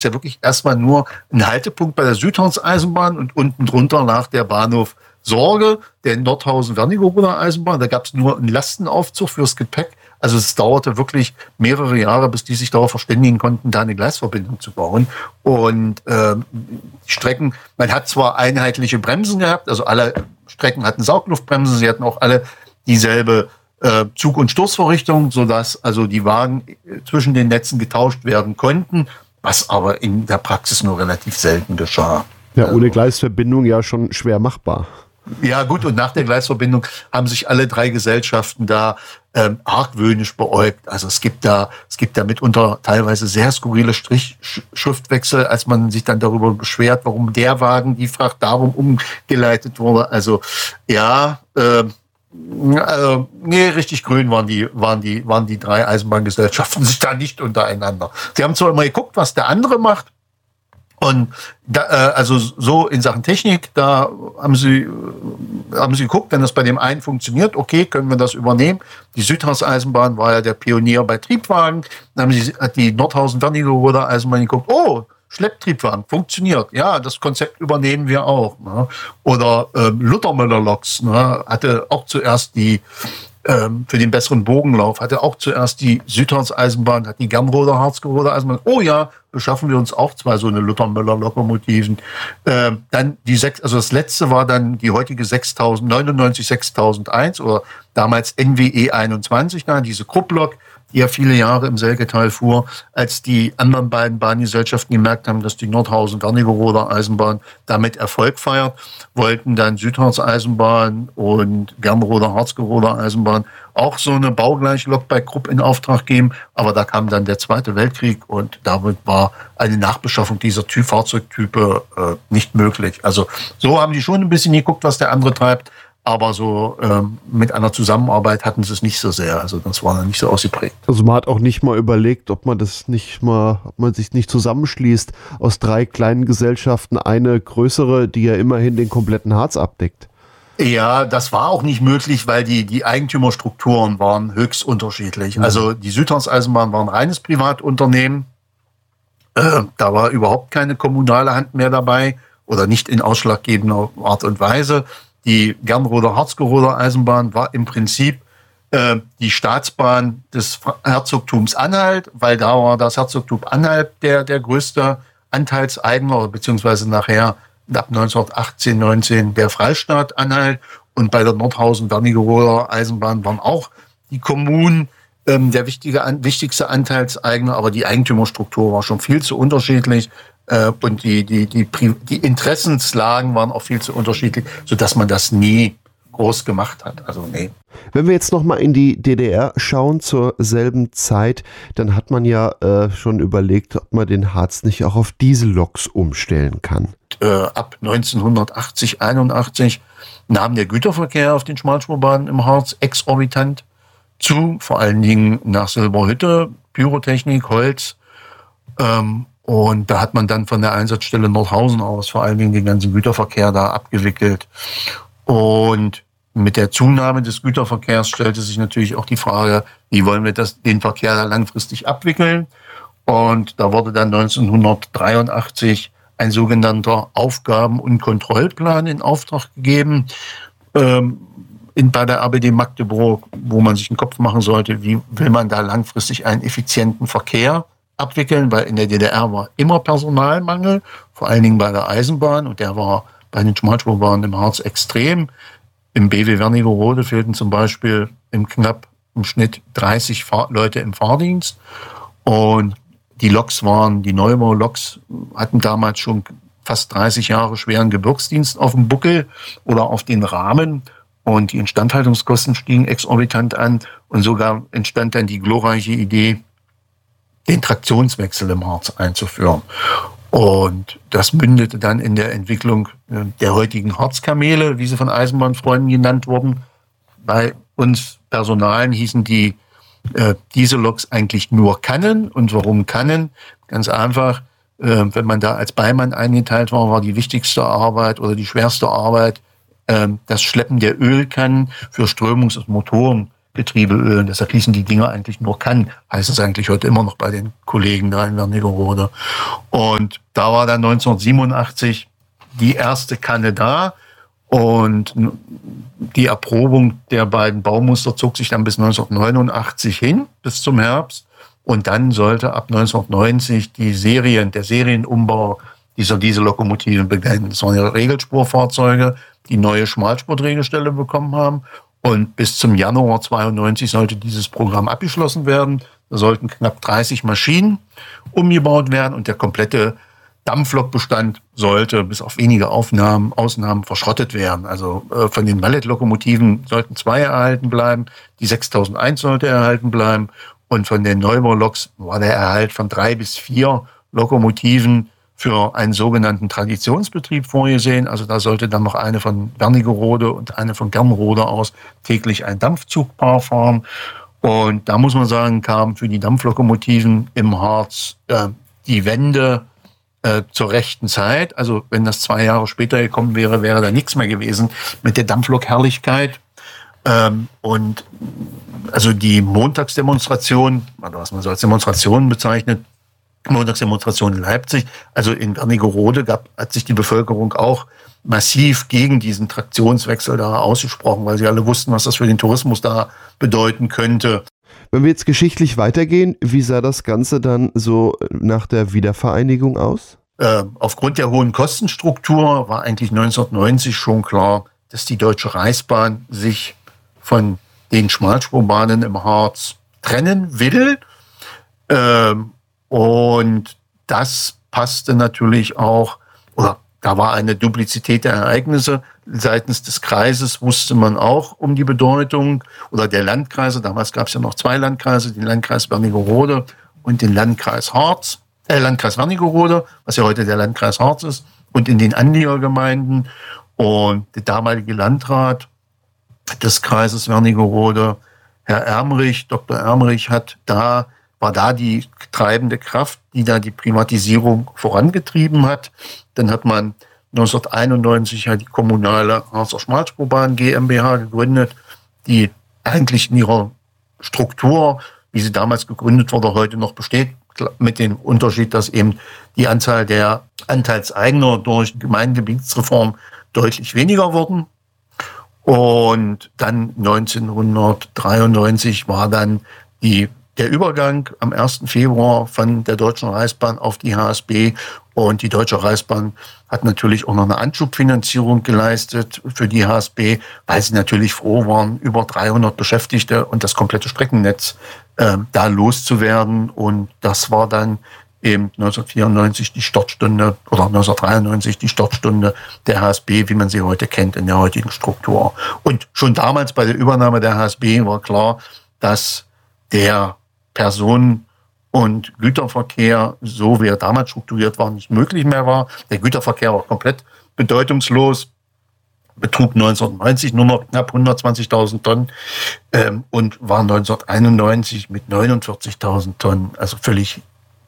ist ja wirklich erstmal nur ein Haltepunkt bei der Südharz-Eisenbahn und unten drunter lag der Bahnhof Sorge, der Nordhausen-Wernigerode Eisenbahn. Da gab es nur einen Lastenaufzug fürs Gepäck. Also es dauerte wirklich mehrere Jahre, bis die sich darauf verständigen konnten, da eine Gleisverbindung zu bauen. Und die Strecken, man hat zwar einheitliche Bremsen gehabt, also alle Strecken hatten Saugluftbremsen, sie hatten auch alle dieselbe Zug- und Stoßvorrichtung, sodass also die Wagen zwischen den Netzen getauscht werden konnten, was aber in der Praxis nur relativ selten geschah. Ja, ohne Gleisverbindung ja schon schwer machbar. Ja gut, und nach der Gleisverbindung haben sich alle drei Gesellschaften da argwöhnisch beäugt. Also es gibt da mitunter teilweise sehr skurrile Schriftwechsel, als man sich dann darüber beschwert, warum der Wagen, die Fracht darum umgeleitet wurde. Also ja, nee, richtig grün waren die drei Eisenbahngesellschaften sich da nicht untereinander. Sie haben zwar immer geguckt, was der andere macht. Und da, also so in Sachen Technik, da haben sie geguckt, wenn das bei dem einen funktioniert, okay, können wir das übernehmen. Die Südharz-Eisenbahn war ja der Pionier bei Triebwagen. Dann hat die Nordhausen-Wernigerode Eisenbahn geguckt, oh, Schlepptriebwagen, funktioniert. Ja, das Konzept übernehmen wir auch. Ne? Oder Luthermüller-Loks, ne? Hatte auch zuerst für den besseren Bogenlauf, hatte auch zuerst die Südharz-Eisenbahn, hat die Gernroder Harzgerode Eisenbahn. Oh ja, beschaffen wir uns auch zwei so eine Luthermüller-Lokomotiven. Dann also das letzte war dann die heutige 6001 oder damals NWE 21, diese Krupplok, die ja viele Jahre im Selgetal fuhr, als die anderen beiden Bahngesellschaften gemerkt haben, dass die Nordhausen-Wernigerode Eisenbahn damit Erfolg feiert, wollten dann Südharz-Eisenbahn und Gernroder Harzgerode Eisenbahn auch so eine baugleiche Lok bei Krupp in Auftrag geben. Aber da kam dann der Zweite Weltkrieg und damit war eine Nachbeschaffung dieser Fahrzeugtype nicht möglich. Also so haben die schon ein bisschen geguckt, was der andere treibt. Aber so mit einer Zusammenarbeit hatten sie es nicht so sehr. Also das war dann nicht so ausgeprägt. Also man hat auch nicht mal überlegt, ob man sich nicht zusammenschließt aus drei kleinen Gesellschaften, eine größere, die ja immerhin den kompletten Harz abdeckt. Ja, das war auch nicht möglich, weil die Eigentümerstrukturen waren höchst unterschiedlich. Mhm. Also die Südharz-Eisenbahn war ein reines Privatunternehmen. Da war überhaupt keine kommunale Hand mehr dabei oder nicht in ausschlaggebender Art und Weise. Die Gernroder Harzgerode Eisenbahn war im Prinzip die Staatsbahn des Herzogtums Anhalt, weil da war das Herzogtum Anhalt der größte Anteilseigner, beziehungsweise nachher ab 1918, 19 der Freistaat Anhalt. Und bei der Nordhausen-Wernigerode Eisenbahn waren auch die Kommunen der wichtigste Anteilseigner, aber die Eigentümerstruktur war schon viel zu unterschiedlich. Und die Interessenslagen waren auch viel zu unterschiedlich, sodass man das nie groß gemacht hat. Also nee. Wenn wir jetzt nochmal in die DDR schauen zur selben Zeit, dann hat man ja schon überlegt, ob man den Harz nicht auch auf Dieselloks umstellen kann. Ab 1980, 81 nahm der Güterverkehr auf den Schmalspurbahnen im Harz exorbitant zu, vor allen Dingen nach Silberhütte, Pyrotechnik, Holz. Und da hat man dann von der Einsatzstelle Nordhausen aus vor allen Dingen den ganzen Güterverkehr da abgewickelt. Und mit der Zunahme des Güterverkehrs stellte sich natürlich auch die Frage, wie wollen wir den Verkehr da langfristig abwickeln? Und da wurde dann 1983 ein sogenannter Aufgaben- und Kontrollplan in Auftrag gegeben bei der RBD Magdeburg, wo man sich einen Kopf machen sollte, wie will man da langfristig einen effizienten Verkehr abwickeln, weil in der DDR war immer Personalmangel, vor allen Dingen bei der Eisenbahn, und der war bei den Schmalspurbahnen im Harz extrem. Im BW Wernigerode fehlten zum Beispiel im Schnitt 30 Leute im Fahrdienst, und die Neubau-Loks hatten damals schon fast 30 Jahre schweren Gebirgsdienst auf dem Buckel oder auf den Rahmen, und die Instandhaltungskosten stiegen exorbitant an, und sogar entstand dann die glorreiche Idee, den Traktionswechsel im Harz einzuführen. Und das mündete dann in der Entwicklung der heutigen Harzkamele, wie sie von Eisenbahnfreunden genannt wurden. Bei uns Personalen hießen die Dieselloks eigentlich nur Kannen. Und warum Kannen? Ganz einfach, wenn man da als Beimann eingeteilt war die wichtigste Arbeit oder die schwerste Arbeit das Schleppen der Ölkannen für Strömungs- und Motoren Getriebeöl. Deshalb hießen die Dinger eigentlich nur Kann. Heißt es eigentlich heute immer noch bei den Kollegen da in Wernigerode. Und da war dann 1987 die erste Kanne da. Und die Erprobung der beiden Baumuster zog sich dann bis 1989 hin, bis zum Herbst. Und dann sollte ab 1990 der Serienumbau dieser Diesellokomotiven beginnen. Das waren ja Regelspurfahrzeuge, die neue Schmalspurdrehgestelle bekommen haben. Und bis zum Januar 92 sollte dieses Programm abgeschlossen werden. Da sollten knapp 30 Maschinen umgebaut werden und der komplette Dampflokbestand sollte bis auf wenige Ausnahmen verschrottet werden. Also von den Mallet-Lokomotiven sollten 2 erhalten bleiben, die 6001 sollte erhalten bleiben und von den Neubauloks war der Erhalt von 3 bis 4 Lokomotiven für einen sogenannten Traditionsbetrieb vorgesehen. Also da sollte dann noch eine von Wernigerode und eine von Gernrode aus täglich ein Dampfzugpaar fahren. Und da muss man sagen, kam für die Dampflokomotiven im Harz die Wende zur rechten Zeit. Also wenn das 2 Jahre später gekommen wäre, wäre da nichts mehr gewesen mit der Dampflok-Herrlichkeit. Und also die Montagsdemonstration, oder was man so als Demonstration bezeichnet, Montagsdemonstration in Leipzig, also in Wernigerode hat sich die Bevölkerung auch massiv gegen diesen Traktionswechsel da ausgesprochen, weil sie alle wussten, was das für den Tourismus da bedeuten könnte. Wenn wir jetzt geschichtlich weitergehen, wie sah das Ganze dann so nach der Wiedervereinigung aus? Aufgrund der hohen Kostenstruktur war eigentlich 1990 schon klar, dass die Deutsche Reichsbahn sich von den Schmalspurbahnen im Harz trennen will. Und das passte natürlich auch, oder da war eine Duplizität der Ereignisse. Seitens des Kreises wusste man auch um die Bedeutung, oder der Landkreise, damals gab es ja noch 2 Landkreise, den Landkreis Wernigerode und den Landkreis Wernigerode, was ja heute der Landkreis Harz ist, und in den Anliegergemeinden. Und der damalige Landrat des Kreises Wernigerode, Herr Ermrich, Dr. Ermrich, war da die treibende Kraft, die da die Privatisierung vorangetrieben hat. Dann hat man 1991 die kommunale Harzer Schmalspurbahn GmbH gegründet, die eigentlich in ihrer Struktur, wie sie damals gegründet wurde, heute noch besteht, mit dem Unterschied, dass eben die Anzahl der Anteilseigner durch Gemeindegebietsreform deutlich weniger wurden. Und dann 1993 war dann der Übergang am 1. Februar von der Deutschen Reichsbahn auf die HSB. Und die Deutsche Reichsbahn hat natürlich auch noch eine Anschubfinanzierung geleistet für die HSB, weil sie natürlich froh waren, über 300 Beschäftigte und das komplette Streckennetz da loszuwerden. Und das war dann eben 1994 die Startstunde oder 1993 die Startstunde der HSB, wie man sie heute kennt in der heutigen Struktur. Und schon damals bei der Übernahme der HSB war klar, dass der Personen- und Güterverkehr, so wie er damals strukturiert war, nicht möglich mehr war. Der Güterverkehr war komplett bedeutungslos, betrug 1990 nur noch knapp 120.000 Tonnen und war 1991 mit 49.000 Tonnen, also völlig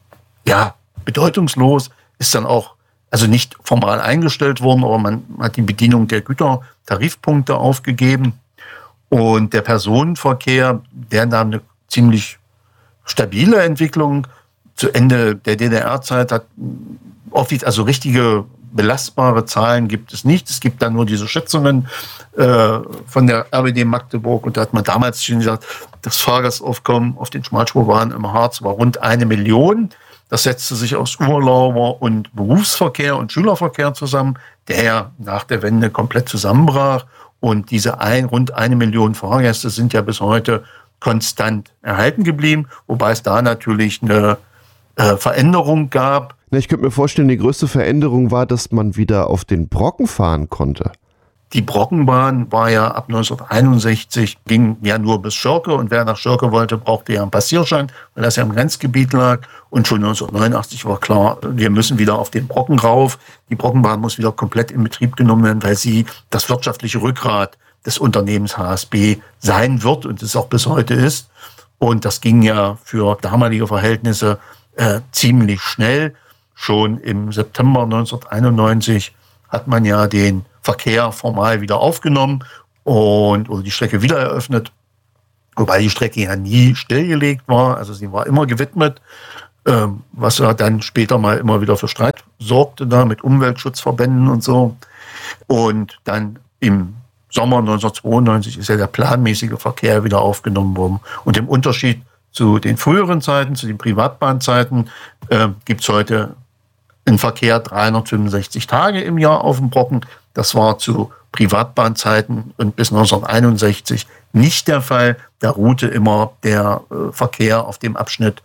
bedeutungslos, ist dann auch also nicht formal eingestellt worden, aber man hat die Bedienung der Gütertarifpunkte aufgegeben. Und der Personenverkehr, der nahm eine ziemlich stabile Entwicklung. Zu Ende der DDR-Zeit also richtige belastbare Zahlen gibt es nicht. Es gibt dann nur diese Schätzungen von der RWD Magdeburg. Und da hat man damals schon gesagt, das Fahrgastaufkommen auf den Schmalspurbahnen im Harz war rund 1 Million. Das setzte sich aus Urlauber- und Berufsverkehr und Schülerverkehr zusammen, der ja nach der Wende komplett zusammenbrach. Und diese rund 1 Million Fahrgäste sind ja bis heute konstant erhalten geblieben, wobei es da natürlich eine Veränderung gab. Ich könnte mir vorstellen, die größte Veränderung war, dass man wieder auf den Brocken fahren konnte. Die Brockenbahn war ja ab 1961, ging ja nur bis Schörke, und wer nach Schörke wollte, brauchte ja einen Passierschein, weil das ja im Grenzgebiet lag. Und schon 1989 war klar, wir müssen wieder auf den Brocken rauf. Die Brockenbahn muss wieder komplett in Betrieb genommen werden, weil sie das wirtschaftliche Rückgrat des Unternehmens HSB sein wird und es auch bis heute ist. Und das ging ja für damalige Verhältnisse ziemlich schnell. Schon im September 1991 hat man ja den Verkehr formal wieder aufgenommen oder die Strecke wieder eröffnet. wobei die Strecke ja nie stillgelegt war, also sie war immer gewidmet, was ja dann später mal immer wieder für Streit sorgte, da mit Umweltschutzverbänden und so. Und dann im Sommer 1992 ist ja der planmäßige Verkehr wieder aufgenommen worden. Und im Unterschied zu den früheren Zeiten, zu den Privatbahnzeiten, gibt es heute einen Verkehr 365 Tage im Jahr auf dem Brocken. Das war zu Privatbahnzeiten und bis 1961 nicht der Fall. Da ruhte immer der Verkehr auf dem Abschnitt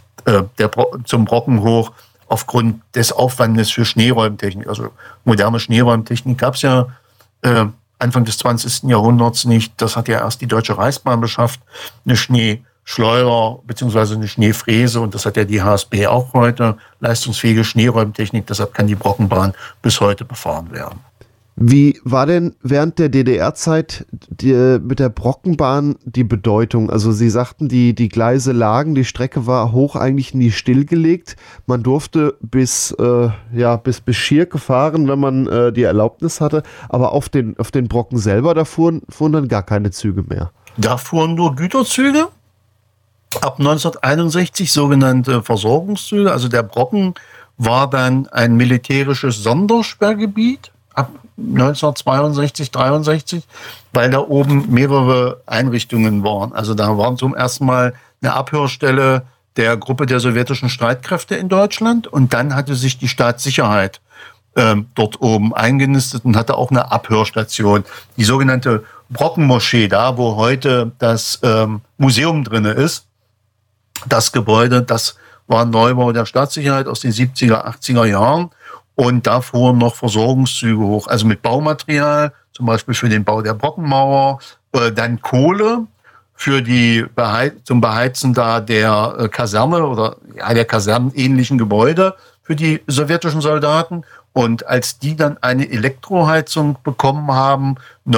zum Brocken hoch aufgrund des Aufwandes für Schneeräumtechnik. Also moderne Schneeräumtechnik gab es ja Anfang des 20. Jahrhunderts nicht. Das hat ja erst die Deutsche Reichsbahn beschafft, eine Schneeschleuder bzw. eine Schneefräse, und das hat ja die HSB auch heute, leistungsfähige Schneeräumtechnik. Deshalb kann die Brockenbahn bis heute befahren werden. Wie war denn während der DDR-Zeit mit der Brockenbahn die Bedeutung? Also Sie sagten, die Gleise lagen, die Strecke war hoch eigentlich nie stillgelegt. Man durfte bis Schirke fahren, wenn man die Erlaubnis hatte. Aber auf den Brocken selber, da fuhren dann gar keine Züge mehr. Da fuhren nur Güterzüge. Ab 1961 sogenannte Versorgungszüge. Also der Brocken war dann ein militärisches Sondersperrgebiet. Ab 1962, 63, weil da oben mehrere Einrichtungen waren. Also da war zum ersten Mal eine Abhörstelle der Gruppe der sowjetischen Streitkräfte in Deutschland, und dann hatte sich die Staatssicherheit dort oben eingenistet und hatte auch eine Abhörstation. Die sogenannte Brockenmoschee, da wo heute das Museum drin ist, das Gebäude, das war ein Neubau der Staatssicherheit aus den 70er, 80er Jahren. Und da fuhren noch Versorgungszüge hoch, also mit Baumaterial, zum Beispiel für den Bau der Brockenmauer, dann Kohle für zum Beheizen da der Kaserne oder der kasernenähnlichen Gebäude für die sowjetischen Soldaten. Und als die dann eine Elektroheizung bekommen haben,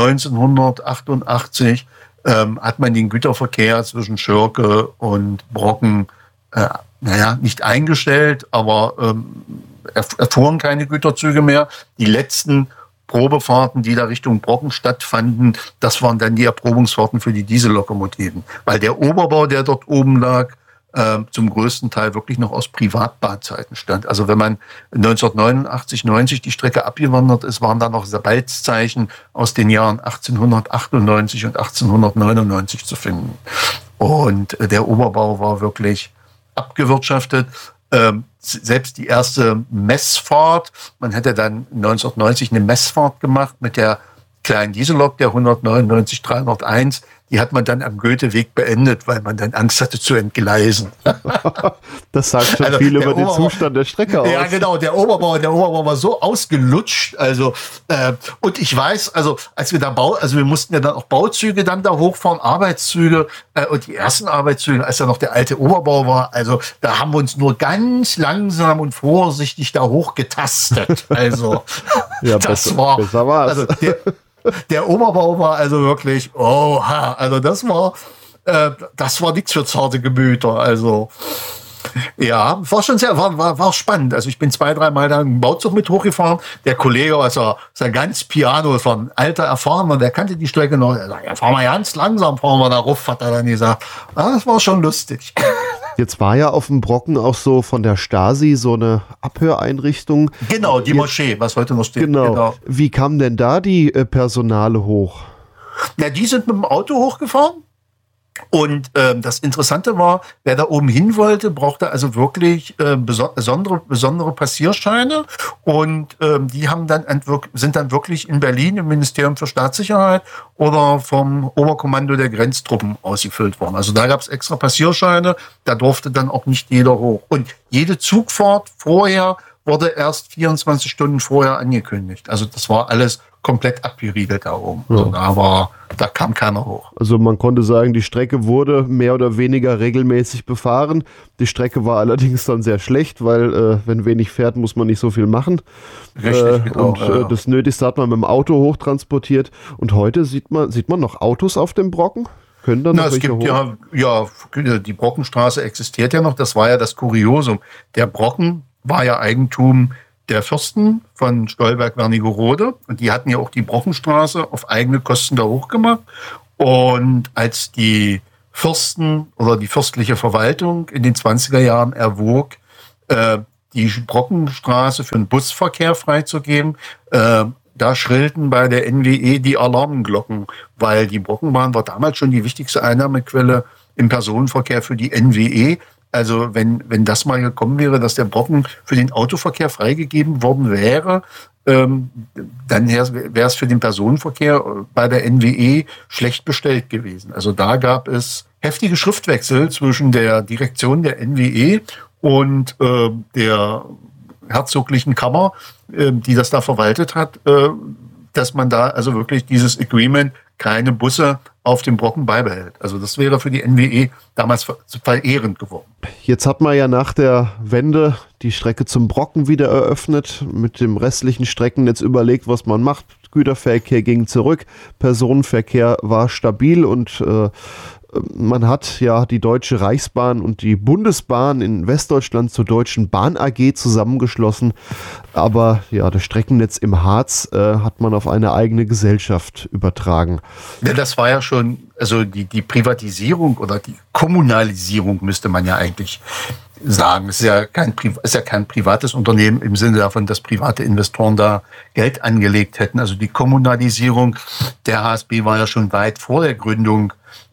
1988, hat man den Güterverkehr zwischen Schirke und Brocken, nicht eingestellt, aber erfuhren keine Güterzüge mehr. Die letzten Probefahrten, die da Richtung Brocken stattfanden, das waren dann die Erprobungsfahrten für die Diesellokomotiven. Weil der Oberbau, der dort oben lag, zum größten Teil wirklich noch aus Privatbahnzeiten stand. Also wenn man 1989, 90 die Strecke abgewandert ist, waren da noch Balzzeichen aus den Jahren 1898 und 1899 zu finden. Und der Oberbau war wirklich abgewirtschaftet. Selbst die erste Messfahrt, man hätte dann 1990 eine Messfahrt gemacht mit der kleinen Diesellok, der 199 301, die hat man dann am Goetheweg beendet, weil man dann Angst hatte zu entgleisen. Das sagt schon viel über den Zustand der Strecke aus. Ja, genau, der Oberbau war so ausgelutscht, und ich weiß, als wir wir mussten ja dann auch Bauzüge dann da hochfahren, Arbeitszüge, und die ersten Arbeitszüge, als da noch der alte Oberbau war, da haben wir uns nur ganz langsam und vorsichtig da hochgetastet. Ja, besser war's. Der Oberbau war wirklich, das war nichts für zarte Gemüter, ja, war schon war spannend. Also ich bin 2-3 Mal da im Bauzug mit hochgefahren. Der Kollege, ist ja ganz piano, das war ein alter Erfahrener, der kannte die Strecke noch. Er sagt, ja, fahren wir ganz langsam, fahren wir da rauf, hat er dann gesagt. Ja, das war schon lustig. Jetzt war ja auf dem Brocken auch so von der Stasi so eine Abhöreinrichtung. Genau, die Moschee, was heute noch steht. Genau. Wie kamen denn da die Personale hoch? Ja, die sind mit dem Auto hochgefahren. Und das Interessante war, wer da oben hin wollte, brauchte also wirklich besondere Passierscheine. Und die sind dann wirklich in Berlin im Ministerium für Staatssicherheit oder vom Oberkommando der Grenztruppen ausgefüllt worden. Also da gab es extra Passierscheine, da durfte dann auch nicht jeder hoch. Und jede Zugfahrt vorher wurde erst 24 Stunden vorher angekündigt. Also das war alles komplett abgeriegelt da oben. Ja. Also da kam keiner hoch. Also man konnte sagen, die Strecke wurde mehr oder weniger regelmäßig befahren. Die Strecke war allerdings dann sehr schlecht, weil wenn wenig fährt, muss man nicht so viel machen. Richtig, genau. Und das Nötigste hat man mit dem Auto hochtransportiert. Und heute sieht man noch Autos auf dem Brocken? Können da noch welche hoch? Die Brockenstraße existiert ja noch. Das war ja das Kuriosum. Der Brocken war ja Eigentum der Fürsten von Stolberg-Wernigerode, und die hatten ja auch die Brockenstraße auf eigene Kosten da hochgemacht. Und als die Fürsten oder die fürstliche Verwaltung in den 20er Jahren erwog, die Brockenstraße für den Busverkehr freizugeben. Da schrillten bei der NWE die Alarmglocken, weil die Brockenbahn war damals schon die wichtigste Einnahmequelle im Personenverkehr für die NWE. Also wenn das mal gekommen wäre, dass der Brocken für den Autoverkehr freigegeben worden wäre, dann wäre es für den Personenverkehr bei der NWE schlecht bestellt gewesen. Also da gab es heftige Schriftwechsel zwischen der Direktion der NWE und der herzoglichen Kammer, die das da verwaltet hat, dass man da also wirklich dieses Agreement, keine Busse auf dem Brocken beibehält. Also das wäre für die NWE damals verehrend geworden. Jetzt hat man ja nach der Wende die Strecke zum Brocken wieder eröffnet, mit dem restlichen Streckennetz überlegt, was man macht. Güterverkehr ging zurück, Personenverkehr war stabil und man hat ja die Deutsche Reichsbahn und die Bundesbahn in Westdeutschland zur Deutschen Bahn AG zusammengeschlossen. Aber ja, das Streckennetz im Harz hat man auf eine eigene Gesellschaft übertragen. Ja, das war ja schon, also die Privatisierung oder die Kommunalisierung müsste man ja eigentlich sagen. Es ist ja kein privates Unternehmen im Sinne davon, dass private Investoren da Geld angelegt hätten. Also die Kommunalisierung der HSB war ja schon weit vor der Gründung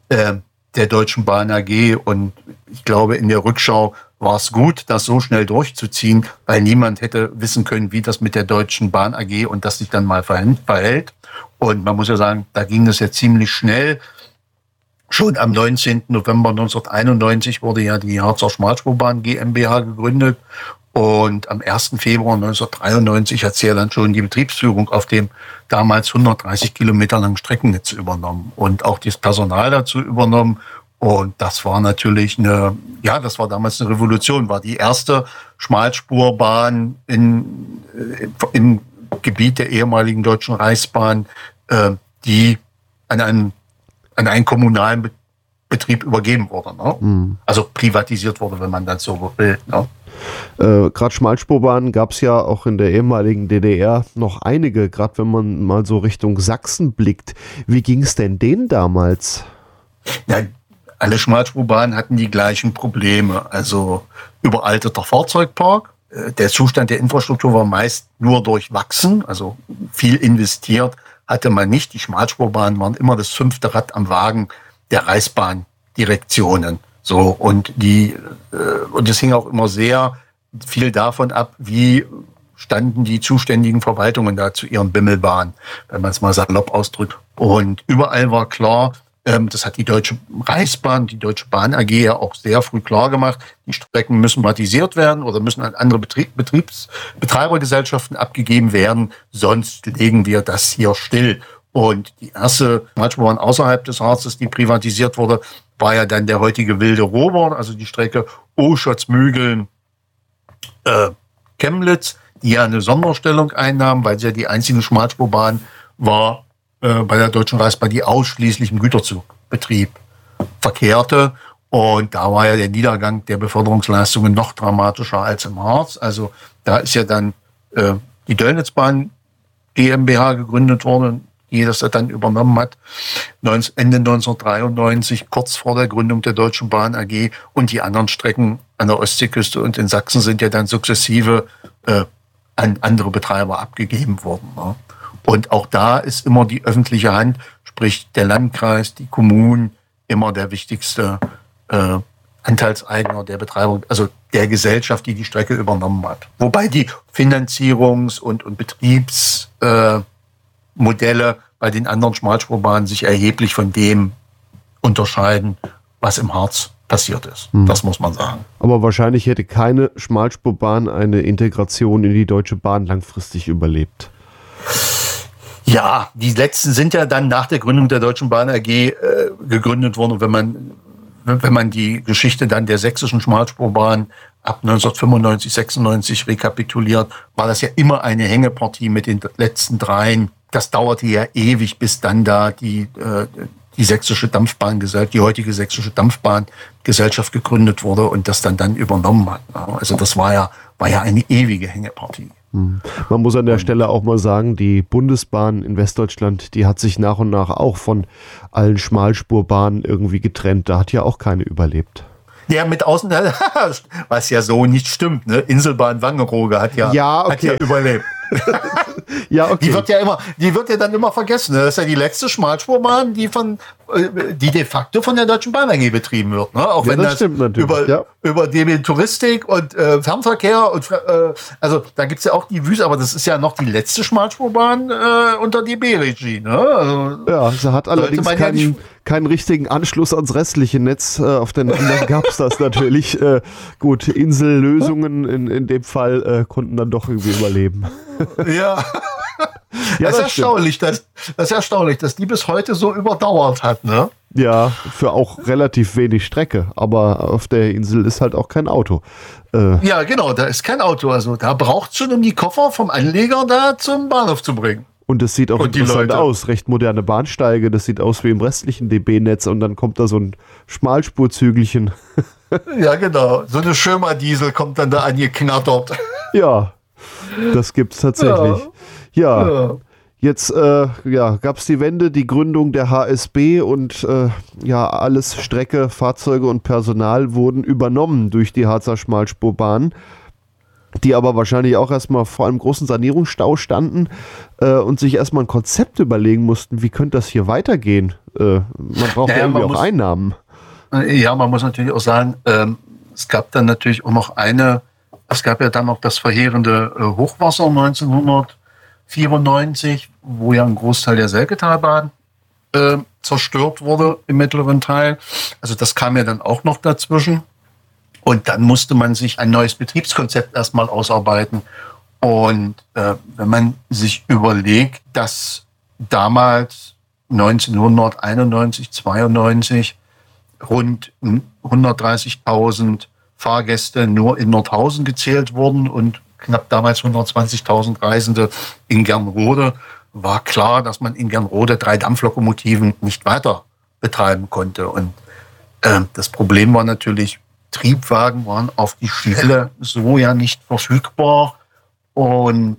der Deutschen Bahn AG, und ich glaube, in der Rückschau war es gut, das so schnell durchzuziehen, weil niemand hätte wissen können, wie das mit der Deutschen Bahn AG und das sich dann mal verhält. Und man muss ja sagen, da ging es ja ziemlich schnell. Schon am 19. November 1991 wurde ja die Harzer Schmalspurbahn GmbH gegründet. Und am 1. Februar 1993 hat sie ja dann schon die Betriebsführung auf dem damals 130 Kilometer langen Streckennetz übernommen und auch das Personal dazu übernommen. Und das war natürlich das war damals eine Revolution, war die erste Schmalspurbahn im Gebiet der ehemaligen Deutschen Reichsbahn, die an einen kommunalen Betrieb übergeben wurde. Ne? Mhm. Also privatisiert wurde, wenn man das so will. Ne? Gerade Schmalspurbahnen gab es ja auch in der ehemaligen DDR noch einige, gerade wenn man mal so Richtung Sachsen blickt. Wie ging es denn denen damals? Ja, alle Schmalspurbahnen hatten die gleichen Probleme. Also überalterter Fahrzeugpark. Der Zustand der Infrastruktur war meist nur durchwachsen, also viel investiert hatte man nicht. Die Schmalspurbahnen waren immer das 5. Rad am Wagen der Reichsbahndirektionen. So, und es hing auch immer sehr viel davon ab, wie standen die zuständigen Verwaltungen da zu ihren Bimmelbahnen, wenn man es mal salopp ausdrückt. Und überall war klar, das hat die Deutsche Reichsbahn, die Deutsche Bahn AG ja auch sehr früh klar gemacht, die Strecken müssen privatisiert werden oder müssen an andere Betreibergesellschaften abgegeben werden, sonst legen wir das hier still. Und die erste Schmalspurbahn außerhalb des Harzes, die privatisiert wurde, war ja dann der heutige Wilde Robert, also die Strecke Oschatz-Mügeln, Chemnitz, die ja eine Sonderstellung einnahm, weil sie ja die einzige Schmalspurbahn war bei der Deutschen Reichsbahn, die ausschließlich im Güterzugbetrieb verkehrte. Und da war ja der Niedergang der Beförderungsleistungen noch dramatischer als im Harz. Also da ist ja dann die Döllnitzbahn GmbH gegründet worden, die das dann übernommen hat, Ende 1993, kurz vor der Gründung der Deutschen Bahn AG. Und die anderen Strecken an der Ostseeküste und in Sachsen sind ja dann sukzessive an andere Betreiber abgegeben worden. Ne? Und auch da ist immer die öffentliche Hand, sprich der Landkreis, die Kommunen, immer der wichtigste Anteilseigner der Betreibung, also der Gesellschaft, die Strecke übernommen hat. Wobei die Finanzierungs- und Betriebsmodelle bei den anderen Schmalspurbahnen sich erheblich von dem unterscheiden, was im Harz passiert ist. Das muss man sagen. Aber wahrscheinlich hätte keine Schmalspurbahn eine Integration in die Deutsche Bahn langfristig überlebt. Ja, die letzten sind ja dann nach der Gründung der Deutschen Bahn AG gegründet worden. Und wenn man die Geschichte dann der sächsischen Schmalspurbahn ab 1995, 96 rekapituliert, war das ja immer eine Hängepartie mit den letzten dreien. Das dauerte ja ewig, bis dann da die sächsische Dampfbahngesellschaft, die heutige sächsische Dampfbahngesellschaft gegründet wurde und das dann übernommen hat. Also das war ja eine ewige Hängepartie. Man muss an der Stelle auch mal sagen, die Bundesbahn in Westdeutschland, die hat sich nach und nach auch von allen Schmalspurbahnen irgendwie getrennt. Da hat ja auch keine überlebt. Ja, mit außen, was ja so nicht stimmt, ne? Inselbahn Wangerooge hat ja überlebt. Ja, okay. Die wird ja dann immer vergessen. Ne? Das ist ja die letzte Schmalspurbahn, die de facto von der Deutschen Bahn AG betrieben wird. Ne? Auch wenn das über DB Touristik und Fernverkehr und also da gibt es ja auch die Wüste, aber das ist ja noch die letzte Schmalspurbahn unter DB-Regie. Ne? Also, ja, sie hat allerdings keinen richtigen Anschluss ans restliche Netz. Auf den anderen gab es das natürlich. Gut, Insellösungen in dem Fall konnten dann doch irgendwie überleben. Ja. Das ist erstaunlich, dass die bis heute so überdauert hat, ne? Ja, für auch relativ wenig Strecke, aber auf der Insel ist halt auch kein Auto. Ja, genau, da ist kein Auto, also da braucht es schon, um die Koffer vom Anleger da zum Bahnhof zu bringen. Und das sieht auch interessant aus, recht moderne Bahnsteige, das sieht aus wie im restlichen DB-Netz und dann kommt da so ein Schmalspurzügelchen. Ja, genau, so eine Schirmer-Diesel kommt dann da angeknattert. Ja, das gibt's tatsächlich. Ja. Jetzt gab es die Wende, die Gründung der HSB und alles Strecke, Fahrzeuge und Personal wurden übernommen durch die Harzer Schmalspurbahn, die aber wahrscheinlich auch erstmal vor einem großen Sanierungsstau standen und sich erstmal ein Konzept überlegen mussten, wie könnte das hier weitergehen? Man braucht ja irgendwie auch Einnahmen. Ja, man muss natürlich auch sagen, es gab dann natürlich auch noch es gab ja dann noch das verheerende Hochwasser 1994, wo ja ein Großteil der Selketalbahn zerstört wurde im mittleren Teil. Also das kam ja dann auch noch dazwischen. Und dann musste man sich ein neues Betriebskonzept erstmal ausarbeiten. Und wenn man sich überlegt, dass damals 1991, 92 rund 130.000 Fahrgäste nur in Nordhausen gezählt wurden und knapp damals 120.000 Reisende in Gernrode, war klar, dass man in Gernrode 3 Dampflokomotiven nicht weiter betreiben konnte. Und das Problem war natürlich, Triebwagen waren auf die Schnelle so ja nicht verfügbar. Und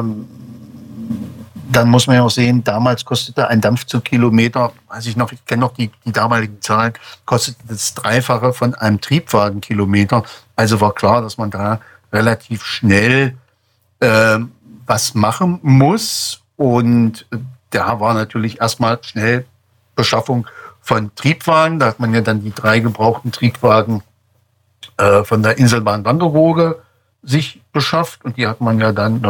dann muss man ja auch sehen, damals kostete ein Dampfzugkilometer, weiß ich noch, ich kenne noch die damaligen Zahlen, kostete das Dreifache von einem Triebwagenkilometer. Also war klar, dass man da relativ schnell was machen muss. Und da war natürlich erstmal schnell Beschaffung von Triebwagen. Da hat man ja dann die 3 gebrauchten Triebwagen von der Inselbahn Wangerooge sich beschafft. Und die hat man ja dann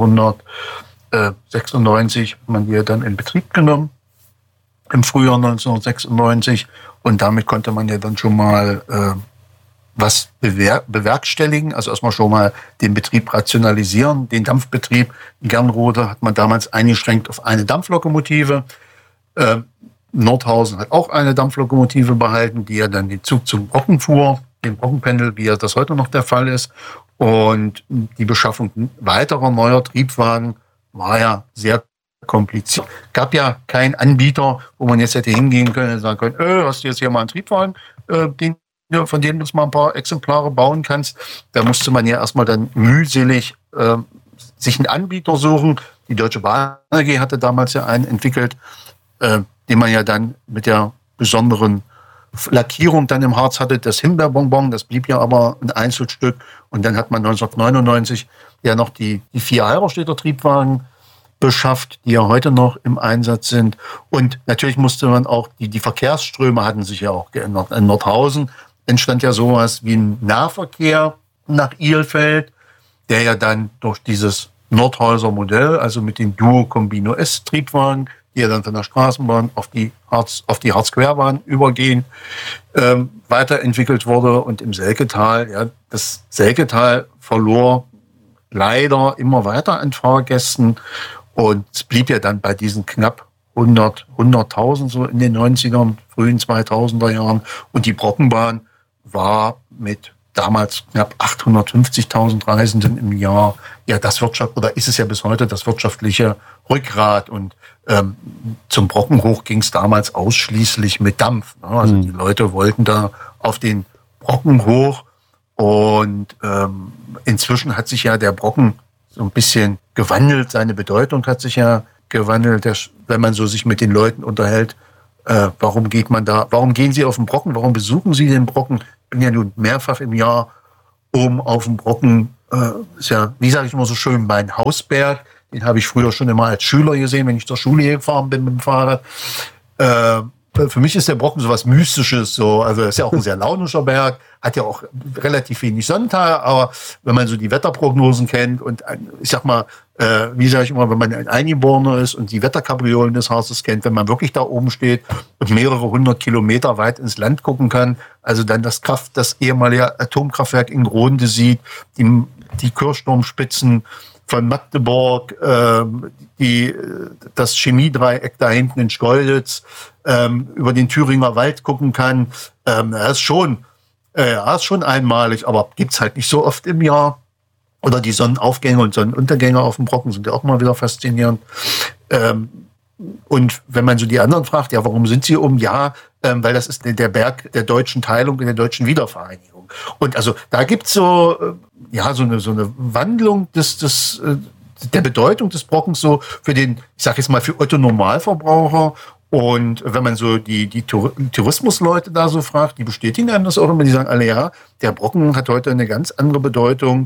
1996 hat man die ja dann in Betrieb genommen, im Frühjahr 1996. Und damit konnte man ja dann schon mal was bewerkstelligen, also erstmal schon mal den Betrieb rationalisieren. Den Dampfbetrieb in Gernrode hat man damals eingeschränkt auf eine Dampflokomotive. Nordhausen hat auch eine Dampflokomotive behalten, die ja dann den Zug zum Brocken fuhr, den Brockenpendel, wie ja das heute noch der Fall ist. Und die Beschaffung weiterer neuer Triebwagen war ja sehr kompliziert. Gab ja keinen Anbieter, wo man jetzt hätte hingehen können und sagen können, hast du jetzt hier mal einen Triebwagen, von dem du mal ein paar Exemplare bauen kannst. Da musste man ja erstmal dann mühselig sich einen Anbieter suchen. Die Deutsche Bahn AG hatte damals ja einen entwickelt, den man ja dann mit der besonderen Lackierung dann im Harz hatte, das Himbeerbonbon, das blieb ja aber ein Einzelstück. Und dann hat man 1999 ja noch die 4 Halberstädter Triebwagen beschafft, die ja heute noch im Einsatz sind. Und natürlich musste man auch, die Verkehrsströme hatten sich ja auch geändert. In Nordhausen entstand ja sowas wie ein Nahverkehr nach Ilfeld, der ja dann durch dieses Nordhäuser Modell, also mit den Duo Combino S Triebwagen, die ja dann von der Straßenbahn auf die Harzquerbahn übergehen, weiterentwickelt wurde. Und im Selketal, ja, das Selketal verlor leider immer weiter an Fahrgästen und es blieb ja dann bei diesen knapp 100.000 so in den 90ern, frühen 2000er Jahren. Und die Brockenbahn war mit damals knapp 850.000 Reisenden im Jahr, ja, ist es ja bis heute das wirtschaftliche Rückgrat. Und zum Brocken hoch ging es damals ausschließlich mit Dampf. Ne? Also die Leute wollten da auf den Brocken hoch und inzwischen hat sich ja der Brocken so ein bisschen gewandelt. Seine Bedeutung hat sich ja gewandelt, wenn man so sich mit den Leuten unterhält. Warum gehen Sie auf den Brocken? Warum besuchen Sie den Brocken? Ich bin ja nun mehrfach im Jahr oben auf dem Brocken. Ist ja, wie sage ich immer so schön, mein Hausberg. Den habe ich früher schon immer als Schüler gesehen, wenn ich zur Schule gefahren bin mit dem Fahrrad. Für mich ist der Brocken so was Mystisches, so. Also, ist ja auch ein sehr launischer Berg, hat ja auch relativ wenig Sonnentage, aber wenn man so die Wetterprognosen kennt und, ich sag mal, wie sage ich immer, wenn man ein Eingeborener ist und die Wetterkapriolen des Harzes kennt, wenn man wirklich da oben steht und mehrere 100 Kilometer weit ins Land gucken kann, also dann das ehemalige Atomkraftwerk in Gronde sieht, die Kirchturmspitzen von Magdeburg, das Chemiedreieck da hinten in Schkeuditz, über den Thüringer Wald gucken kann. Das ist schon einmalig, aber gibt's halt nicht so oft im Jahr. Oder die Sonnenaufgänge und Sonnenuntergänge auf dem Brocken sind ja auch mal wieder faszinierend. Und wenn man so die anderen fragt, ja, warum sind sie oben? Ja, weil das ist der Berg der deutschen Teilung, der deutschen Wiedervereinigung. Und also da gibt's so eine Wandlung der Bedeutung des Brockens so für den, ich sag jetzt mal, für Otto Normalverbraucher. Und wenn man so die Tourismusleute da so fragt, die bestätigen einem das auch immer, die sagen alle, ja, der Brocken hat heute eine ganz andere Bedeutung,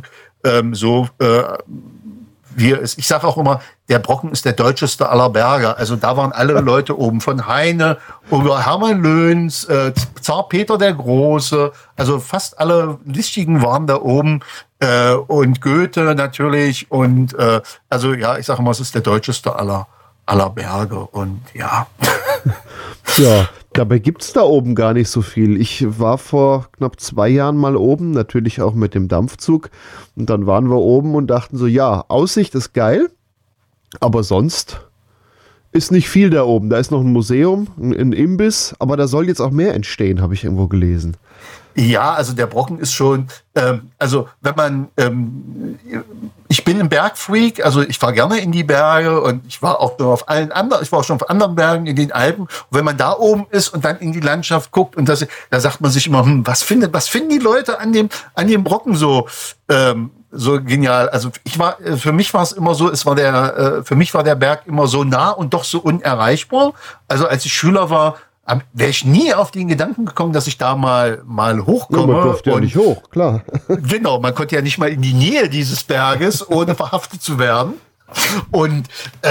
ich sage auch immer, der Brocken ist der deutscheste aller Berge. Also da waren alle Leute oben, von Heine über Hermann Löns, Zar Peter der Große, also fast alle Lichtigen waren da oben, und Goethe natürlich und also ja, ich sage immer, es ist der deutscheste aller Berge und ja. Ja, dabei gibt's da oben gar nicht so viel. Ich war vor knapp 2 Jahren mal oben, natürlich auch mit dem Dampfzug. Und dann waren wir oben und dachten so, ja, Aussicht ist geil, aber sonst ist nicht viel da oben. Da ist noch ein Museum, ein Imbiss, aber da soll jetzt auch mehr entstehen, habe ich irgendwo gelesen. Ja, also der Brocken ist schon, also wenn man, ich bin ein Bergfreak, also ich fahre gerne in die Berge und ich war auch schon auf anderen Bergen in den Alpen. Und wenn man da oben ist und dann in die Landschaft guckt und da sagt man sich immer, was finden die Leute an dem Brocken so genial. Also für mich war es immer so, für mich war der Berg immer so nah und doch so unerreichbar. Also als ich Schüler war, wäre ich nie auf den Gedanken gekommen, dass ich da mal hochkomme. Ja, man durfte ja nicht hoch, klar. Genau, man konnte ja nicht mal in die Nähe dieses Berges, ohne verhaftet zu werden. Und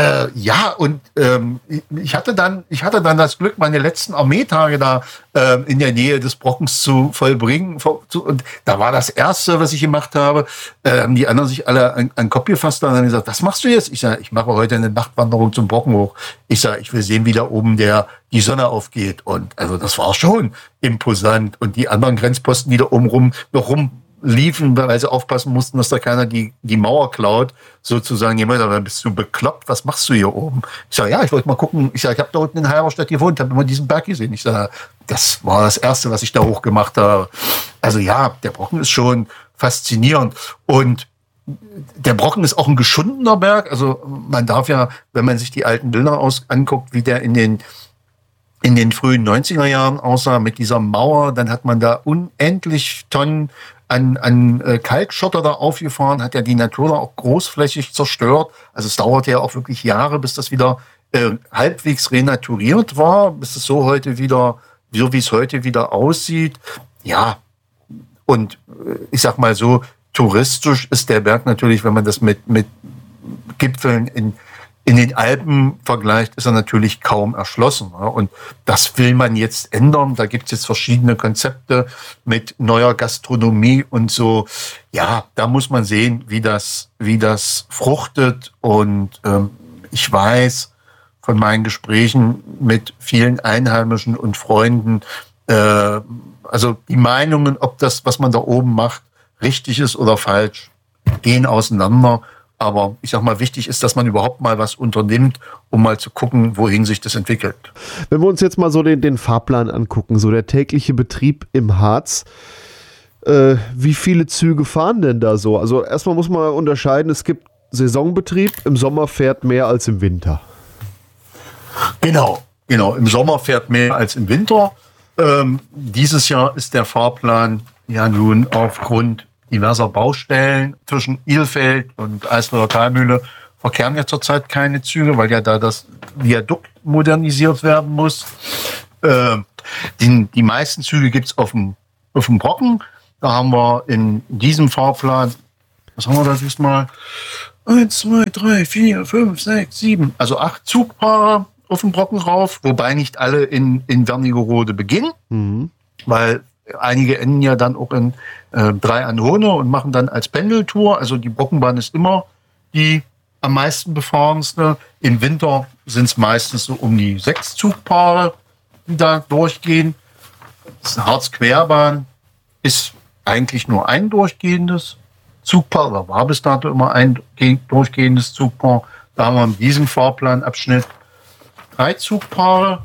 ich hatte dann das Glück, meine letzten Armeetage da in der Nähe des Brockens zu vollbringen. Und da war das Erste, was ich gemacht habe. Haben die anderen sich alle an den Kopf gefasst und haben gesagt, was machst du jetzt? Ich sage, ich mache heute eine Nachtwanderung zum Brocken hoch. Ich sage, ich will sehen, wie da oben die Sonne aufgeht. Und also das war schon imposant. Und die anderen Grenzposten, die da oben noch rumliefen, weil sie aufpassen mussten, dass da keiner die Mauer klaut, sozusagen. Jemand sagt, dann bist du bekloppt, was machst du hier oben? Ich sage, ja, ich wollte mal gucken. Ich sage, ich habe da unten in Halberstadt gewohnt, habe immer diesen Berg gesehen. Ich sage, das war das Erste, was ich da hochgemacht habe. Also ja, der Brocken ist schon faszinierend. Und der Brocken ist auch ein geschundener Berg. Also man darf ja, wenn man sich die alten Bilder anguckt, wie der in den frühen 90er Jahren aussah, mit dieser Mauer, dann hat man da unendlich Tonnen an Kalkschotter da aufgefahren, hat ja die Natur da auch großflächig zerstört. Also es dauerte ja auch wirklich Jahre, bis das wieder halbwegs renaturiert war, bis es so wie es heute wieder aussieht. Ja, und ich sag mal so, touristisch ist der Berg natürlich, wenn man das mit Gipfeln in den Alpen vergleicht, ist er natürlich kaum erschlossen. Ja? Und das will man jetzt ändern. Da gibt es jetzt verschiedene Konzepte mit neuer Gastronomie und so. Ja, da muss man sehen, wie das fruchtet. Und ich weiß von meinen Gesprächen mit vielen Einheimischen und Freunden, also die Meinungen, ob das, was man da oben macht, richtig ist oder falsch, gehen auseinander. Aber ich sag mal, wichtig ist, dass man überhaupt mal was unternimmt, um mal zu gucken, wohin sich das entwickelt. Wenn wir uns jetzt mal so den Fahrplan angucken, so der tägliche Betrieb im Harz, wie viele Züge fahren denn da so? Also erstmal muss man unterscheiden, es gibt Saisonbetrieb, im Sommer fährt mehr als im Winter. Genau. Im Sommer fährt mehr als im Winter. Dieses Jahr ist der Fahrplan ja nun aufgrund diverser Baustellen zwischen Ilfeld und Eisler Talmühle verkehren ja zurzeit keine Züge, weil ja da das Viadukt modernisiert werden muss. Die meisten Züge gibt's auf dem Brocken. Da haben wir in diesem Fahrplan, was haben wir da diesmal? 1, 2, 3, 4, 5, 6, 7, also 8 Zugpaare auf dem Brocken rauf, wobei nicht alle in Wernigerode beginnen, weil einige enden ja dann auch in 3 an Hohne und machen dann als Pendeltour. Also die Brockenbahn ist immer die am meisten befahrenste. Im Winter sind es meistens so um die 6 Zugpaare, die da durchgehen. Das ist eine Harz-Querbahn, ist eigentlich nur ein durchgehendes Zugpaar, oder war bis dato immer ein durchgehendes Zugpaar. Da haben wir in diesem Fahrplanabschnitt 3 Zugpaare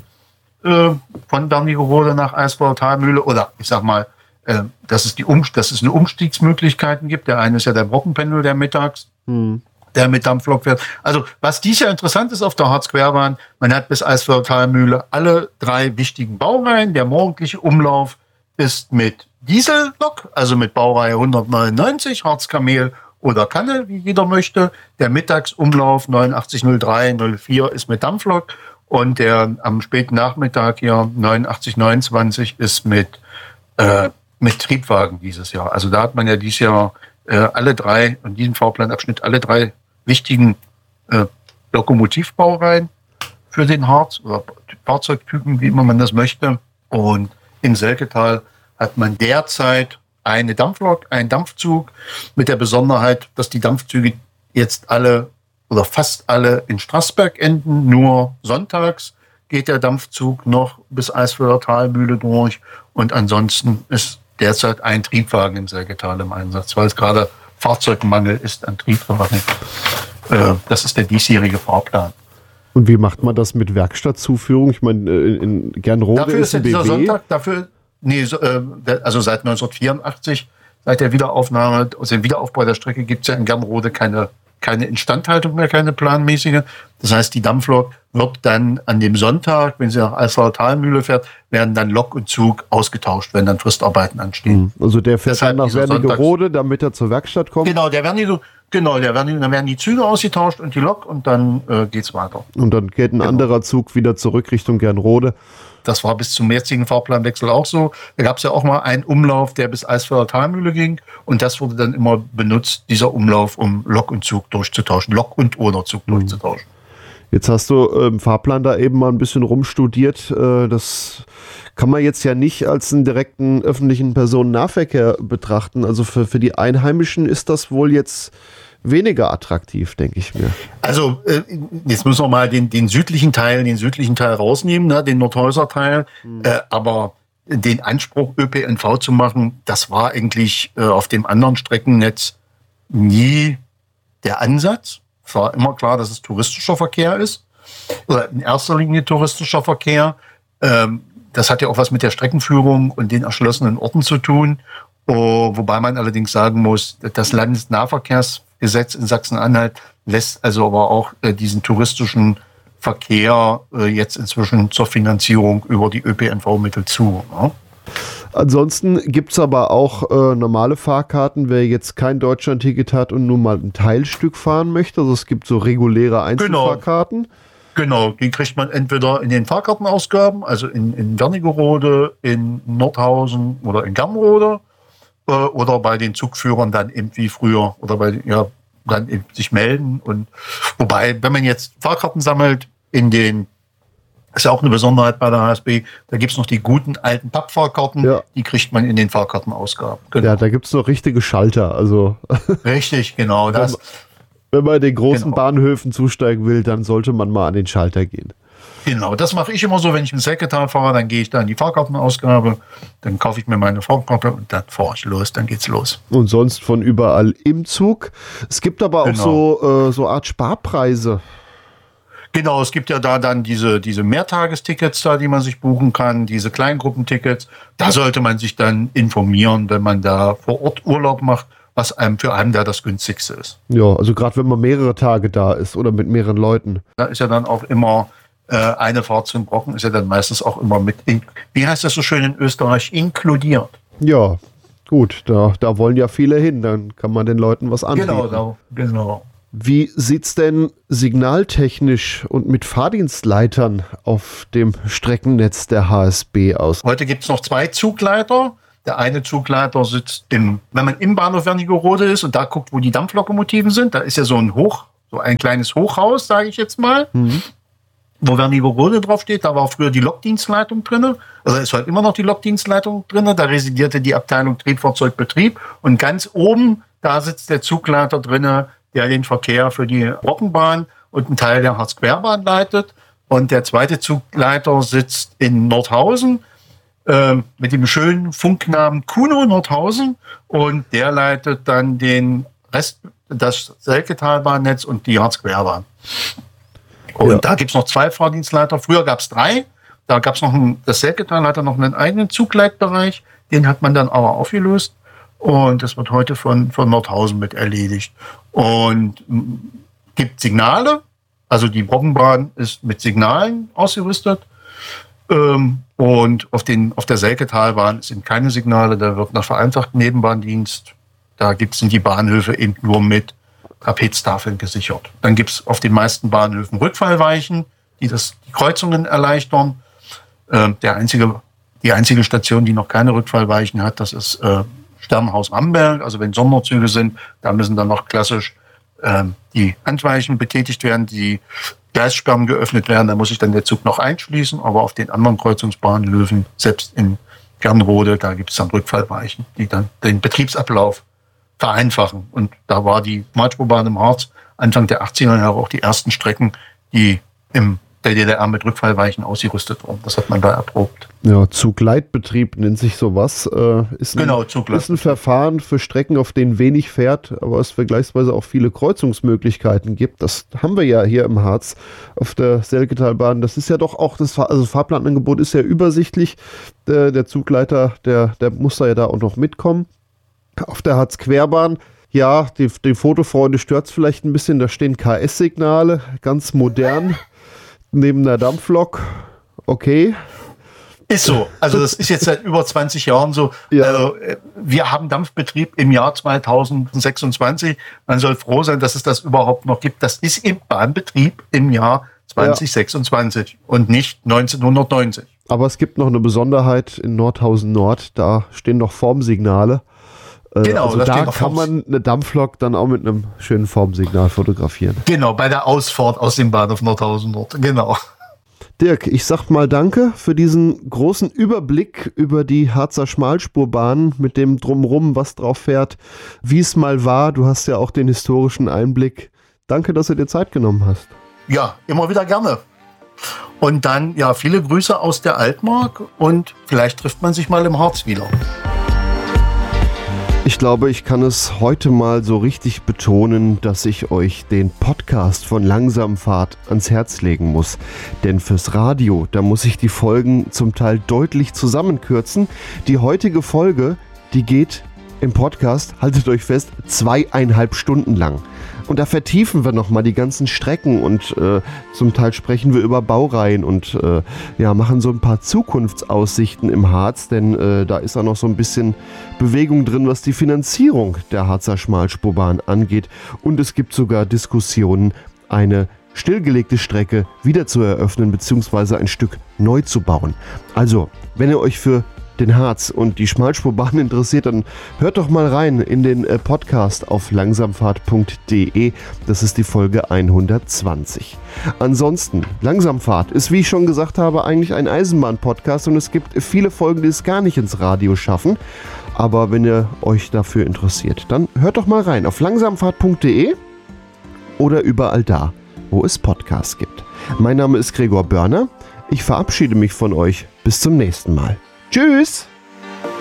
von Wernigerode nach Eisbauer Talmühle, oder ich sag mal, dass es eine Umstiegsmöglichkeiten gibt. Der eine ist ja der Brockenpendel, der mittags, der mit Dampflok fährt. Also was dies Jahr interessant ist auf der Harz-Querbahn, man hat bis Eisbauer Talmühle alle 3 wichtigen Baureihen. Der morgendliche Umlauf ist mit Diesellok, also mit Baureihe 199, Harz-Kamel oder Kanne, wie jeder möchte. Der Mittagsumlauf 890304 ist mit Dampflok und der am späten Nachmittag hier 8929 ist mit Triebwagen dieses Jahr. Also da hat man ja dieses Jahr alle 3, in diesem Fahrplanabschnitt, alle 3 wichtigen Lokomotivbaureihen für den Harz oder Fahrzeugtypen, wie immer man das möchte. Und in Selketal hat man derzeit eine Dampflok, einen Dampfzug mit der Besonderheit, dass die Dampfzüge jetzt alle oder fast alle in Straßberg enden. Nur sonntags geht der Dampfzug noch bis Eisfelder Talmühle durch und ansonsten ist derzeit ein Triebwagen in Selketal im Einsatz, weil es gerade Fahrzeugmangel ist an Triebwagen. Das ist der diesjährige Fahrplan. Und wie macht man das mit Werkstattzuführung? Ich meine, in Gernrode dafür ist ein dieser BW. Sonntag, also seit 1984, seit der Wiederaufnahme, aus dem Wiederaufbau der Strecke gibt es ja in Gernrode keine Instandhaltung mehr, keine planmäßige. Das heißt, die Dampflok wird dann an dem Sonntag, wenn sie nach Eisfelder Talmühle fährt, werden dann Lok und Zug ausgetauscht, wenn dann Fristarbeiten anstehen. Also der fährt Deshalb dann nach dieser Wernigerode, damit er zur Werkstatt kommt. Genau, dann werden die Züge ausgetauscht und die Lok und dann geht's weiter. Und dann geht ein anderer Zug wieder zurück Richtung Gernrode. Das war bis zum jetzigen Fahrplanwechsel auch so. Da gab es ja auch mal einen Umlauf, der bis Eisfelder Talmühle ging. Und das wurde dann immer benutzt, dieser Umlauf, um Lok und Zug durchzutauschen. Lok und oder Zug durchzutauschen. Jetzt hast du im Fahrplan da eben mal ein bisschen rumstudiert. Das kann man jetzt ja nicht als einen direkten öffentlichen Personennahverkehr betrachten. Also für die Einheimischen ist das wohl jetzt weniger attraktiv, denke ich mir. Also jetzt müssen wir mal den südlichen Teil rausnehmen, ne, den Nordhäuser Teil. Aber den Anspruch, ÖPNV zu machen, das war eigentlich auf dem anderen Streckennetz nie der Ansatz. Es war immer klar, dass es touristischer Verkehr ist. Oder in erster Linie touristischer Verkehr. Das hat ja auch was mit der Streckenführung und den erschlossenen Orten zu tun. Wobei man allerdings sagen muss, das Landesnahverkehrsgesetz in Sachsen-Anhalt lässt also aber auch diesen touristischen Verkehr jetzt inzwischen zur Finanzierung über die ÖPNV-Mittel zu. Ne? Ansonsten gibt es aber auch normale Fahrkarten, wer jetzt kein Deutschlandticket hat und nur mal ein Teilstück fahren möchte. Also es gibt so reguläre Einzelfahrkarten. Genau, die kriegt man entweder in den Fahrkartenausgaben, also in Wernigerode, in Nordhausen oder in Gernrode, oder bei den Zugführern dann eben wie früher oder dann eben sich melden. Und wobei, wenn man jetzt Fahrkarten sammelt, ist ja auch eine Besonderheit bei der HSB, da gibt es noch die guten alten Pappfahrkarten, die kriegt man in den Fahrkartenausgaben. Genau. Ja, da gibt es noch richtige Schalter. Also richtig, genau. Wenn man in den großen Bahnhöfen zusteigen will, dann sollte man mal an den Schalter gehen. Genau, das mache ich immer so, wenn ich in Selketal fahre, dann gehe ich da in die Fahrkartenausgabe, dann kaufe ich mir meine Fahrkarte und dann fahre ich los, dann geht's los. Und sonst von überall im Zug. Es gibt aber auch so Art Sparpreise. Genau, es gibt ja da dann diese Mehrtagestickets da, die man sich buchen kann, diese Kleingruppentickets. Da sollte man sich dann informieren, wenn man da vor Ort Urlaub macht, was für einen da das günstigste ist. Ja, also gerade wenn man mehrere Tage da ist oder mit mehreren Leuten. Da ist ja dann auch immer eine Fahrt zum Brocken, ist ja dann meistens auch immer wie heißt das so schön in Österreich, inkludiert. Ja, Gut, da wollen ja viele hin, dann kann man den Leuten was anbieten. Genau. Wie sieht's denn signaltechnisch und mit Fahrdienstleitern auf dem Streckennetz der HSB aus? Heute gibt es noch 2 Zugleiter. Der eine Zugleiter sitzt wenn man im Bahnhof Wernigerode ist und da guckt, wo die Dampflokomotiven sind, da ist ja so ein kleines Hochhaus, sage ich jetzt mal, wo Wernigerode draufsteht. Da war früher die Lokdienstleitung drin. Also ist heute immer noch die Lokdienstleitung drin. Da residierte die Abteilung Triebfahrzeugbetrieb. Und ganz oben, da sitzt der Zugleiter drin, der den Verkehr für die Brockenbahn und einen Teil der Harzquerbahn leitet. Und der zweite Zugleiter sitzt in Nordhausen mit dem schönen Funknamen Kuno Nordhausen. Und der leitet dann das Selketalbahnnetz und die Harzquerbahn. Und da gibt es noch 2 Fahrdienstleiter. Früher gab es 3. Da gab es noch das Selketal hatte noch einen eigenen Zugleitbereich. Den hat man dann aber aufgelöst. Und das wird heute von Nordhausen mit erledigt. Und gibt Signale. Also die Brockenbahn ist mit Signalen ausgerüstet. Und auf der Selketalbahn sind keine Signale. Da wird nach vereinfachten Nebenbahndienst. Da sind die Bahnhöfe eben nur mit Trapeztafeln gesichert. Dann gibt es auf den meisten Bahnhöfen Rückfallweichen, die Kreuzungen erleichtern. Die einzige Station, die noch keine Rückfallweichen hat, das ist Sternhaus Amberg. Also wenn Sonderzüge sind, da müssen dann noch klassisch die Handweichen betätigt werden, die Gleissperren geöffnet werden. Da muss sich dann der Zug noch einschließen. Aber auf den anderen Kreuzungsbahnhöfen, selbst in Gernrode, da gibt es dann Rückfallweichen, die dann den Betriebsablauf vereinfachen. Und da war die Schmalspurbahn im Harz Anfang der 80er Jahre auch die ersten Strecken, die im der DDR mit Rückfallweichen ausgerüstet wurden. Das hat man da erprobt. Ja, Zugleitbetrieb nennt sich sowas. Ist ein Verfahren für Strecken, auf denen wenig fährt, aber es vergleichsweise auch viele Kreuzungsmöglichkeiten gibt. Das haben wir ja hier im Harz auf der Selketalbahn. Das ist ja doch auch, das Fahrplanangebot ist ja übersichtlich. Der Zugleiter, der muss da ja da auch noch mitkommen. Auf der Harzquerbahn, ja, die Fotofreunde stört es vielleicht ein bisschen, da stehen KS-Signale, ganz modern, neben der Dampflok, okay. Ist so, also das ist jetzt seit über 20 Jahren so. Ja. Wir haben Dampfbetrieb im Jahr 2026, man soll froh sein, dass es das überhaupt noch gibt. Das ist im Bahnbetrieb im Jahr 2026 und nicht 1990. Aber es gibt noch eine Besonderheit in Nordhausen Nord, da stehen noch Formsignale. Genau, also da kann man eine Dampflok dann auch mit einem schönen Formsignal fotografieren. Genau, bei der Ausfahrt aus dem Bahnhof Nordhausen Nord, genau. Dirk, ich sag mal danke für diesen großen Überblick über die Harzer Schmalspurbahn mit dem Drumrum, was drauf fährt, wie es mal war. Du hast ja auch den historischen Einblick. Danke, dass du dir Zeit genommen hast. Ja, immer wieder gerne. Und dann, ja, viele Grüße aus der Altmark und vielleicht trifft man sich mal im Harz wieder. Ich glaube, ich kann es heute mal so richtig betonen, dass ich euch den Podcast von Langsamfahrt ans Herz legen muss. Denn fürs Radio, da muss ich die Folgen zum Teil deutlich zusammenkürzen. Die heutige Folge, die geht im Podcast, haltet euch fest, 2,5 Stunden lang. Und da vertiefen wir nochmal die ganzen Strecken und zum Teil sprechen wir über Baureihen und machen so ein paar Zukunftsaussichten im Harz, denn da ist auch noch so ein bisschen Bewegung drin, was die Finanzierung der Harzer Schmalspurbahn angeht. Und es gibt sogar Diskussionen, eine stillgelegte Strecke wieder zu eröffnen bzw. ein Stück neu zu bauen. Also, wenn ihr euch für den Harz und die Schmalspurbahn interessiert, dann hört doch mal rein in den Podcast auf langsamfahrt.de. Das ist die Folge 120. Ansonsten, Langsamfahrt ist, wie ich schon gesagt habe, eigentlich ein Eisenbahn-Podcast und es gibt viele Folgen, die es gar nicht ins Radio schaffen. Aber wenn ihr euch dafür interessiert, dann hört doch mal rein auf langsamfahrt.de oder überall da, wo es Podcasts gibt. Mein Name ist Gregor Börner. Ich verabschiede mich von euch. Bis zum nächsten Mal. Tschüss!